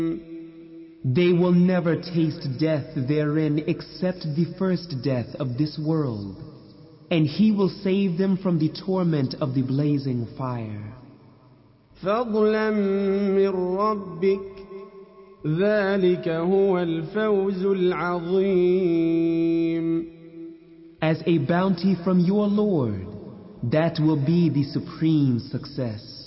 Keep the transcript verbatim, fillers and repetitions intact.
They will never taste death therein except the first death of this world, and He will save them from the torment of the blazing fire. فضلا من ربك ذلك هو الفوز العظيم. As a bounty from your Lord, that will be the supreme success.